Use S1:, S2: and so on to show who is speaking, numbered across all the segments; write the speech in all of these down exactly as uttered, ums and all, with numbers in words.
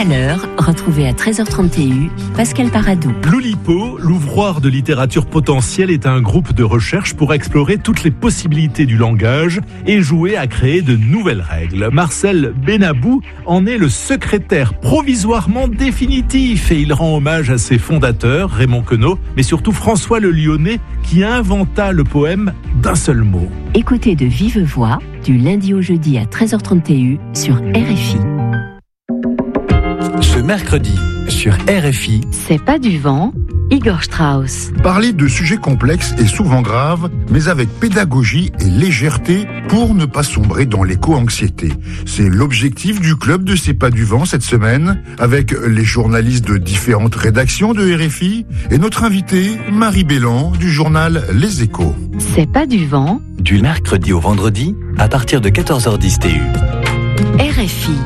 S1: à l'heure, retrouvez à treize heures trente T U Pascal Paradou.
S2: L'Oulipo, l'ouvroir de littérature potentielle, est un groupe de recherche pour explorer toutes les possibilités du langage et jouer à créer de nouvelles règles. Marcel Benabou en est le secrétaire provisoirement définitif et il rend hommage à ses fondateurs, Raymond Queneau, mais surtout François le Lyonnais, qui inventa le poème d'un seul mot.
S1: Écoutez de vive voix, du lundi au jeudi à treize heures trente T U sur R F I.
S3: Ce mercredi, sur R F I,
S1: C'est pas du vent, Igor Strauss.
S4: Parler de sujets complexes est souvent grave, mais avec pédagogie et légèreté pour ne pas sombrer dans l'éco-anxiété. C'est l'objectif du club de C'est pas du vent cette semaine, avec les journalistes de différentes rédactions de R F I et notre invitée, Marie Bélan, du journal Les Échos.
S1: C'est pas du vent,
S3: du mercredi au vendredi, à partir de quatorze heures dix T U.
S1: R F I.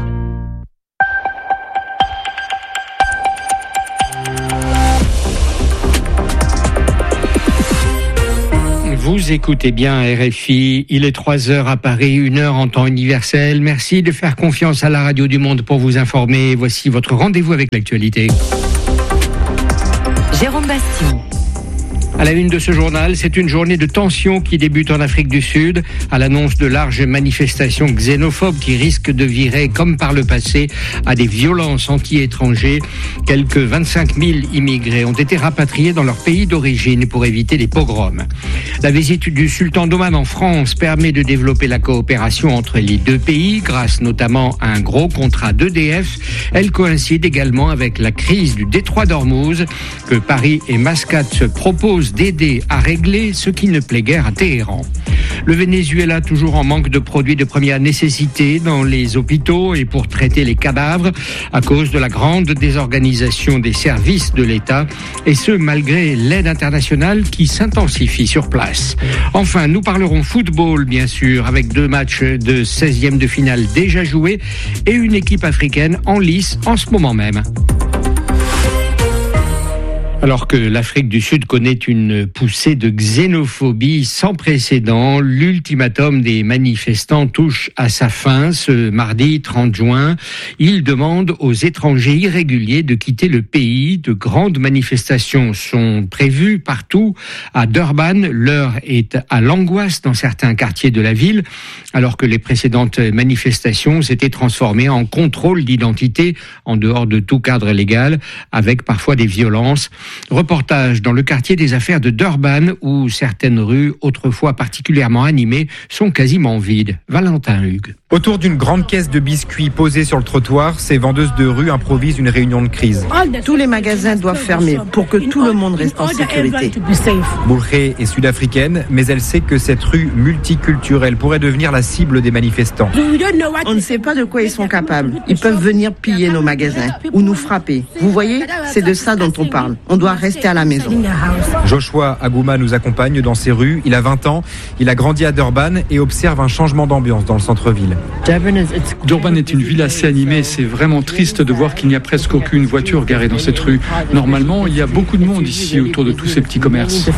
S5: Vous écoutez bien R F I, il est trois heures à Paris, une heure en temps universel. Merci de faire confiance à la radio du monde pour vous informer. Voici votre rendez-vous avec l'actualité.
S1: Jérôme Bastion.
S5: À la une de ce journal, c'est une journée de tension qui débute en Afrique du Sud, à l'annonce de larges manifestations xénophobes qui risquent de virer, comme par le passé, à des violences anti-étrangers. Quelques vingt-cinq mille immigrés ont été rapatriés dans leur pays d'origine pour éviter les pogroms. La visite du sultan d'Oman en France permet de développer la coopération entre les deux pays, grâce notamment à un gros contrat d'E D F. Elle coïncide également avec la crise du détroit d'Ormuz, que Paris et Mascate se proposent d'aider à régler, ce qui ne plaît guère à Téhéran. Le Venezuela, toujours en manque de produits de première nécessité dans les hôpitaux et pour traiter les cadavres, à cause de la grande désorganisation des services de l'État, et ce malgré l'aide internationale qui s'intensifie sur place. Enfin, nous parlerons football, bien sûr, avec deux matchs de seizième de finale déjà joués et une équipe africaine en lice en ce moment même. Alors que l'Afrique du Sud connaît une poussée de xénophobie sans précédent, l'ultimatum des manifestants touche à sa fin ce mardi trente juin. Ils demandent aux étrangers irréguliers de quitter le pays. De grandes manifestations sont prévues partout. À Durban, l'heure est à l'angoisse dans certains quartiers de la ville, alors que les précédentes manifestations s'étaient transformées en contrôle d'identité en dehors de tout cadre légal, avec parfois des violences. Reportage dans le quartier des affaires de Durban, où certaines rues, autrefois particulièrement animées, sont quasiment vides. Valentin Hugues.
S6: Autour d'une grande caisse de biscuits posée sur le trottoir, ces vendeuses de rue improvisent une réunion de crise.
S7: Tous les magasins doivent fermer pour que tout le monde reste en sécurité.
S6: Boulré est sud-africaine, mais elle sait que cette rue multiculturelle pourrait devenir la cible des manifestants.
S7: On ne sait pas de quoi ils sont capables. Ils peuvent venir piller nos magasins ou nous frapper. Vous voyez, c'est de ça dont on parle. On doit rester à la maison.
S6: Joshua Agouma nous accompagne dans ces rues. Il a vingt ans, il a grandi à Durban et observe un changement d'ambiance dans le centre-ville.
S8: Durban est une ville assez animée. C'est vraiment triste de voir qu'il n'y a presque aucune voiture garée dans cette rue. Normalement, il y a beaucoup de monde ici autour de tous ces petits commerces.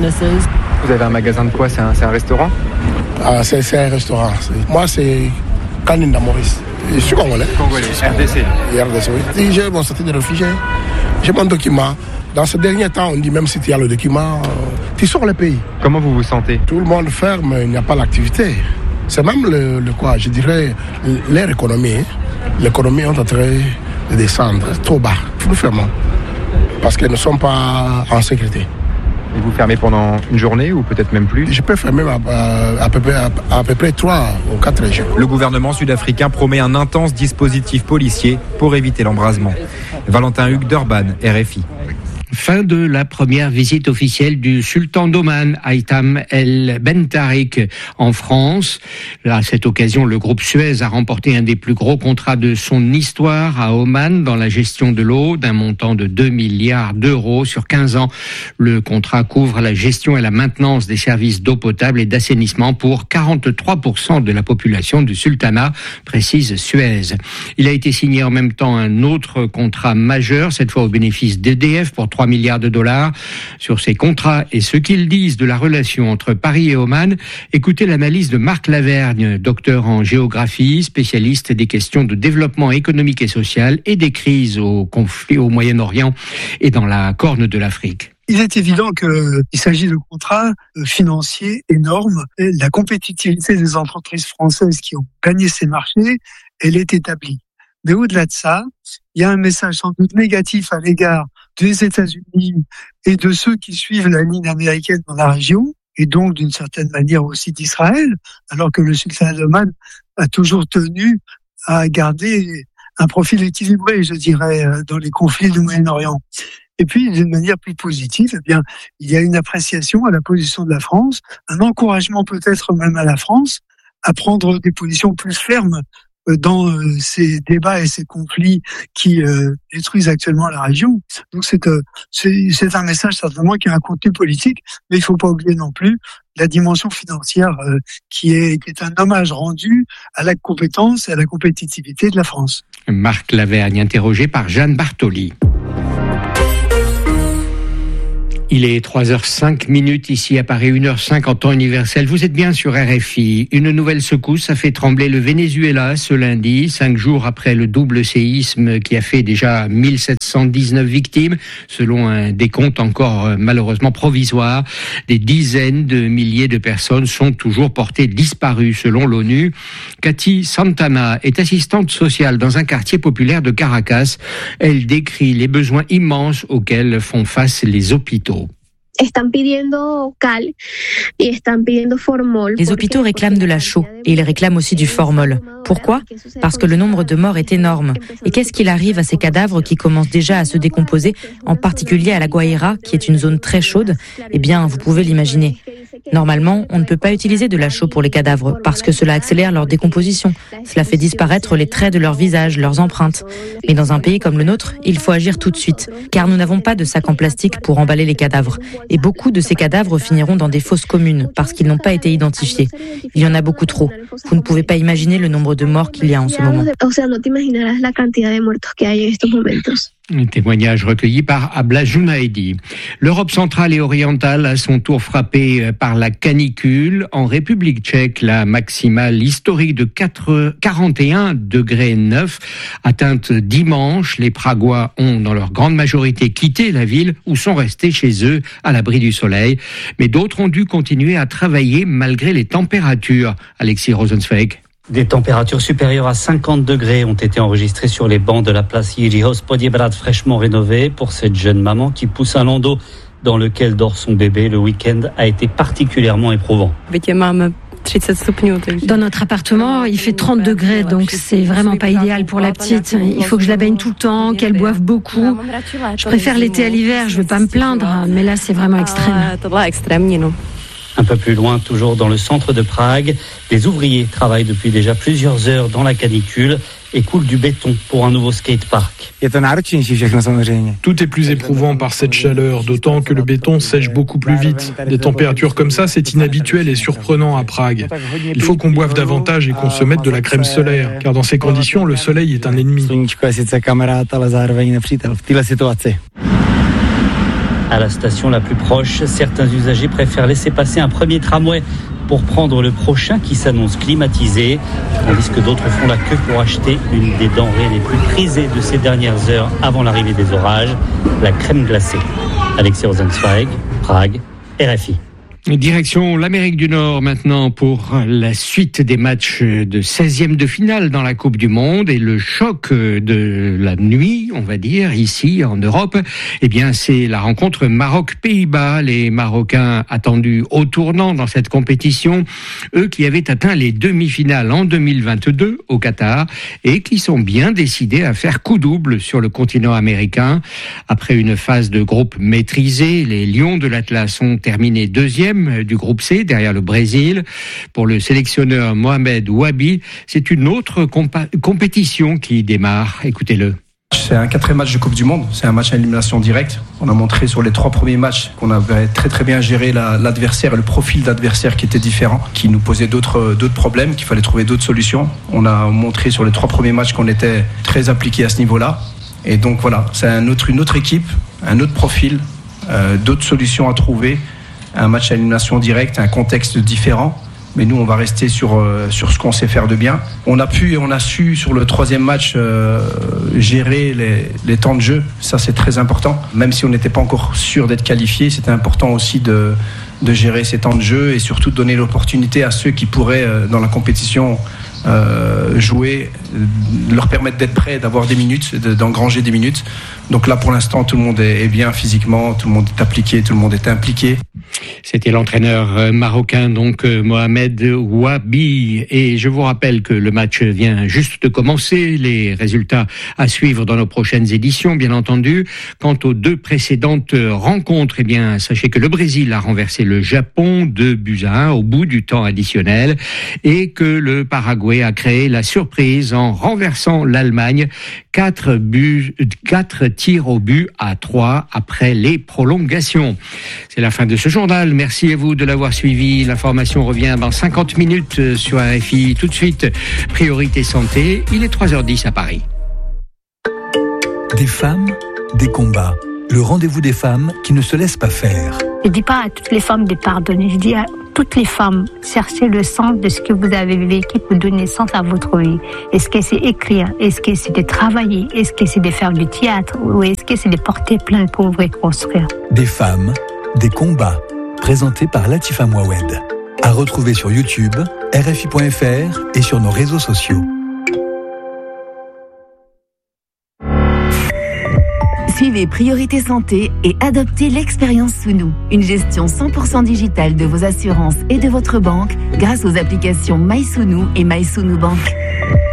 S6: Vous avez un magasin de quoi? C'est un, c'est un restaurant?
S9: Ah, c'est, c'est un restaurant. C'est... Moi, c'est Kaninda Maurice. Je suis congolais.
S6: Congolais, R D C.
S9: R D C, oui. J'ai mon statut de réfugié. J'ai mon document. Dans ce dernier temps, on dit même si tu as le document, tu sors le pays.
S6: Comment vous vous sentez?
S9: Tout le monde ferme, il n'y a pas d'activité. C'est même le, le quoi, je dirais, l'ère économique. L'économie est en train de descendre trop bas. Nous fermons. Parce que nous ne sommes pas en sécurité.
S6: Et vous fermez pendant une journée ou peut-être même plus?
S9: Je peux fermer à, à, à, peu, près, à, à peu près trois ou quatre régions.
S6: Le gouvernement sud-africain promet un intense dispositif policier pour éviter l'embrasement. Valentin Hugues, Durban, R F I.
S5: Fin de la première visite officielle du sultan d'Oman, Haitham El Bentariq, en France. À cette occasion, le groupe Suez a remporté un des plus gros contrats de son histoire à Oman dans la gestion de l'eau, d'un montant de deux milliards d'euros sur quinze ans. Le contrat couvre la gestion et la maintenance des services d'eau potable et d'assainissement pour quarante-trois pour cent de la population du sultanat, précise Suez. Il a été signé en même temps un autre contrat majeur, cette fois au bénéfice d'E D F pour trois trois milliards de dollars. Sur ces contrats et ce qu'ils disent de la relation entre Paris et Oman, écoutez l'analyse de Marc Lavergne, docteur en géographie, spécialiste des questions de développement économique et social et des crises au conflit au Moyen-Orient et dans la Corne de l'Afrique.
S10: Il est évident qu'il s'agit de contrats financiers énormes. La compétitivité des entreprises françaises qui ont gagné ces marchés, elle est établie. Mais au-delà de ça, il y a un message sans doute négatif à l'égard des États-Unis et de ceux qui suivent la ligne américaine dans la région, et donc d'une certaine manière aussi d'Israël, alors que le sultanat d'Oman a toujours tenu à garder un profil équilibré, je dirais, dans les conflits du Moyen-Orient. Et puis, d'une manière plus positive, eh bien, il y a une appréciation à la position de la France, un encouragement peut-être même à la France à prendre des positions plus fermes dans ces débats et ces conflits qui euh, détruisent actuellement la région. Donc c'est, euh, c'est, c'est un message certainement qui a un contenu politique, mais il ne faut pas oublier non plus la dimension financière euh, qui, est, qui est un hommage rendu à la compétence et à la compétitivité de la France.
S5: Marc Lavergne, interrogé par Jeanne Bartoli. Il est trois heures cinq minutes ici à Paris, une heure cinq en temps universel. Vous êtes bien sur R F I. Une nouvelle secousse a fait trembler le Venezuela ce lundi, cinq jours après le double séisme qui a fait déjà mille sept cent dix-neuf victimes, selon un décompte encore malheureusement provisoire. Des dizaines de milliers de personnes sont toujours portées disparues, selon l'ONU. Cathy Santana est assistante sociale dans un quartier populaire de Caracas. Elle décrit les besoins immenses auxquels font face les hôpitaux.
S11: Les hôpitaux réclament de la chaux et ils réclament aussi du formol. Pourquoi ? Parce que le nombre de morts est énorme. Et qu'est-ce qu'il arrive à ces cadavres qui commencent déjà à se décomposer, en particulier à la Guaira, qui est une zone très chaude ? Eh bien, vous pouvez l'imaginer. Normalement, on ne peut pas utiliser de la chaux pour les cadavres parce que cela accélère leur décomposition. Cela fait disparaître les traits de leur visage, leurs empreintes. Mais dans un pays comme le nôtre, il faut agir tout de suite, car nous n'avons pas de sacs en plastique pour emballer les cadavres. Et beaucoup de ces cadavres finiront dans des fosses communes parce qu'ils n'ont pas été identifiés. Il y en a beaucoup trop. Vous ne pouvez pas imaginer le nombre de morts qu'il y a en ce moment.
S5: Un témoignage recueilli par Abla Jounaidi. L'Europe centrale et orientale a son tour frappé par la canicule. En République tchèque, la maximale historique de quarante et un degrés neuf atteinte dimanche. Les Pragois ont, dans leur grande majorité, quitté la ville ou sont restés chez eux à l'abri du soleil. Mais d'autres ont dû continuer à travailler malgré les températures. Alexis Rosenzweig.
S12: Des températures supérieures à cinquante degrés ont été enregistrées sur les bancs de la place Jiří Hospoděbrad fraîchement rénovée. Pour cette jeune maman qui pousse un landau dans lequel dort son bébé, le week-end a été particulièrement éprouvant.
S13: Dans notre appartement, il fait trente degrés, donc c'est vraiment pas idéal pour la petite. Il faut que je la baigne tout le temps, qu'elle boive beaucoup. Je préfère l'été à l'hiver, je veux pas me plaindre, mais là c'est vraiment extrême.
S12: Un peu plus loin, toujours dans le centre de Prague, des ouvriers travaillent depuis déjà plusieurs heures dans la canicule et coulent du béton pour un nouveau skatepark.
S14: Tout est plus éprouvant par cette chaleur, d'autant que le béton sèche beaucoup plus vite. Des températures comme ça, c'est inhabituel et surprenant à Prague. Il faut qu'on boive davantage et qu'on se mette de la crème solaire, car dans ces conditions, le soleil est un ennemi.
S12: À la station la plus proche, certains usagers préfèrent laisser passer un premier tramway pour prendre le prochain qui s'annonce climatisé, tandis que d'autres font la queue pour acheter une des denrées les plus prisées de ces dernières heures avant l'arrivée des orages, la crème glacée. Alexis Rosenzweig, Prague, R F I.
S5: Direction l'Amérique du Nord maintenant pour la suite des matchs de seizième de finale dans la Coupe du Monde et le choc de la nuit, on va dire, ici en Europe. Eh bien, c'est la rencontre Maroc-Pays-Bas. Les Marocains attendus au tournant dans cette compétition, eux qui avaient atteint les demi-finales en deux mille vingt-deux au Qatar et qui sont bien décidés à faire coup double sur le continent américain. Après une phase de groupe maîtrisée, les Lions de l'Atlas ont terminé deuxième du groupe C, derrière le Brésil. Pour le sélectionneur Mohamed Ouabi, c'est une autre compa- compétition qui démarre. Écoutez-le.
S15: C'est un quatrième match de Coupe du Monde, c'est un match à élimination directe. On a montré sur les trois premiers matchs qu'on avait très très bien géré la, l'adversaire et le profil d'adversaire qui était différent, qui nous posait d'autres, d'autres problèmes, qu'il fallait trouver d'autres solutions. On a montré sur les trois premiers matchs qu'on était très impliqués à ce niveau-là. Et donc voilà, c'est un autre, une autre équipe, un autre profil, euh, d'autres solutions à trouver, un match à élimination directe, un contexte différent. Mais nous, on va rester sur, euh, sur ce qu'on sait faire de bien. On a pu et on a su, sur le troisième match, euh, gérer les, les temps de jeu. Ça, c'est très important. Même si on n'était pas encore sûr d'être qualifié, c'était important aussi de, de gérer ces temps de jeu et surtout de donner l'opportunité à ceux qui pourraient, euh, dans la compétition, euh, jouer, leur permettre d'être prêts, d'avoir des minutes, d'engranger des minutes. Donc là, pour l'instant, tout le monde est bien physiquement, tout le monde est appliqué, tout le monde est impliqué.
S5: C'était l'entraîneur marocain, donc Mohamed Wabi. Et je vous rappelle que le match vient juste de commencer. Les résultats à suivre dans nos prochaines éditions, bien entendu. Quant aux deux précédentes rencontres, eh bien, sachez que le Brésil a renversé le Japon deux buts à un au bout du temps additionnel et que le Paraguay a créé la surprise en renversant l'Allemagne quatre buts, quatre tirs au but à trois après les prolongations. C'est la fin de ce journal. Merci à vous de l'avoir suivi. L'information revient dans cinquante minutes sur R F I. Tout de suite, Priorité Santé. Il est trois heures dix à Paris.
S3: Des femmes, des combats. Le rendez-vous des femmes qui ne se laissent pas faire.
S16: Je ne dis pas à toutes les femmes de pardonner. Je dis à toutes les femmes, cherchez le sens de ce que vous avez vécu pour donner sens à votre vie. Est-ce que c'est écrire? Est-ce que c'est de travailler? Est-ce que c'est de faire du théâtre? Ou est-ce que c'est de porter plainte pour vous reconstruire?
S3: Des femmes, des combats. Présenté par Latifa Mouawed. À retrouver sur YouTube, R F I point F R et sur nos réseaux sociaux.
S1: Suivez Priorité Santé et adoptez l'expérience Sounou, une gestion cent pour cent digitale de vos assurances et de votre banque grâce aux applications MySounou et MySounou Bank.